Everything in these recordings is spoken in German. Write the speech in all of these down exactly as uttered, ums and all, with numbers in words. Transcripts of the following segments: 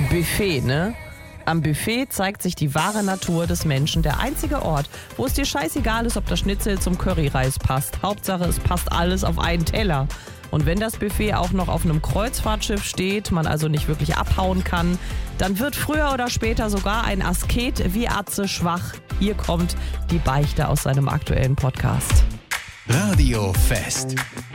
Buffet, ne? Am Buffet zeigt sich die wahre Natur des Menschen. Der einzige Ort, wo es dir scheißegal ist, ob das Schnitzel zum Curryreis passt. Hauptsache, es passt alles auf einen Teller. Und wenn das Buffet auch noch auf einem Kreuzfahrtschiff steht, man also nicht wirklich abhauen kann, dann wird früher oder später sogar ein Asket wie Atze schwach. Hier kommt die Beichte aus seinem aktuellen Podcast. Radio Fest.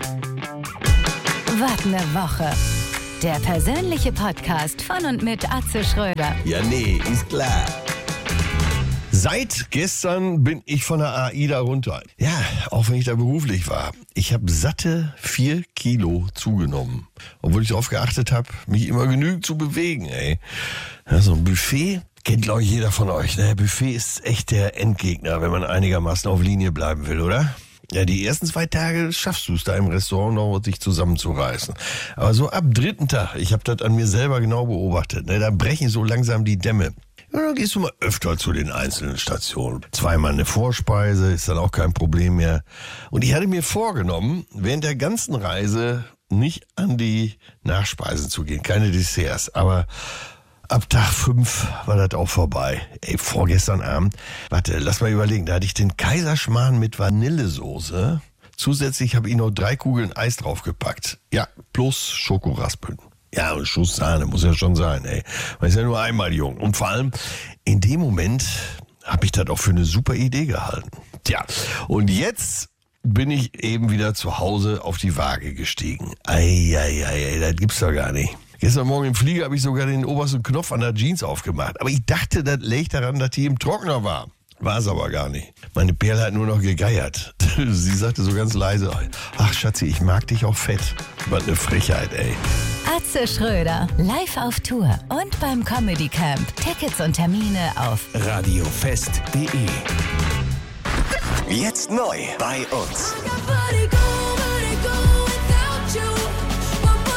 Wart eine Woche. Der persönliche Podcast von und mit Atze Schröder. Ja, nee, ist klar. Seit gestern bin ich von der A I da runter. Ja, auch wenn ich da beruflich war. Ich habe satte vier Kilo zugenommen. Obwohl ich darauf geachtet habe, mich immer genügend zu bewegen, ey. Ja, so ein Buffet kennt, glaube ich, jeder von euch. Ne? Buffet ist echt der Endgegner, wenn man einigermaßen auf Linie bleiben will, oder? Ja, die ersten zwei Tage schaffst du es da im Restaurant noch, dich zusammenzureißen. Aber so ab dritten Tag, ich habe das an mir selber genau beobachtet, ne, da brechen so langsam die Dämme. Ja, dann gehst du mal öfter zu den einzelnen Stationen. Zweimal eine Vorspeise, ist dann auch kein Problem mehr. Und ich hatte mir vorgenommen, während der ganzen Reise nicht an die Nachspeisen zu gehen, keine Desserts, aber ab Tag fünf war das auch vorbei. Ey, vorgestern Abend, warte, lass mal überlegen, da hatte ich den Kaiserschmarrn mit Vanillesoße. Zusätzlich habe ich noch drei Kugeln Eis draufgepackt. Ja, plus Schokoraspeln. Ja, und Schuss Sahne muss ja schon sein, ey. Man ist ja nur einmal jung. Und vor allem, in dem Moment habe ich das auch für eine super Idee gehalten. Tja, und jetzt bin ich eben wieder zu Hause auf die Waage gestiegen. Ei, ei, ei, ei, das gibt's doch gar nicht. Gestern Morgen im Flieger habe ich sogar den obersten Knopf an der Jeans aufgemacht. Aber ich dachte, das läge daran, dass die im Trockner war. War es aber gar nicht. Meine Perle hat nur noch gegeiert. Sie sagte so ganz leise, ach Schatzi, ich mag dich auch fett. Was eine Frechheit, ey. Atze Schröder, live auf Tour und beim Comedy Camp. Tickets und Termine auf radiofest punkt de. Jetzt neu bei uns.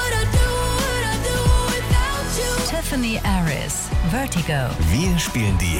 Tiffany Harris, Vertigo. Wir spielen die